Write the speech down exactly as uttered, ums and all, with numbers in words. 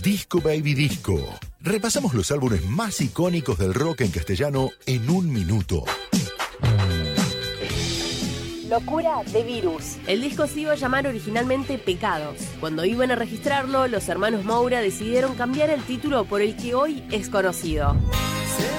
Disco Baby Disco. Repasamos los álbumes más icónicos del rock en castellano en un minuto. Locura de Virus. El disco se iba a llamar originalmente Pecados. Cuando iban a registrarlo, los hermanos Moura decidieron cambiar el título por el que hoy es conocido.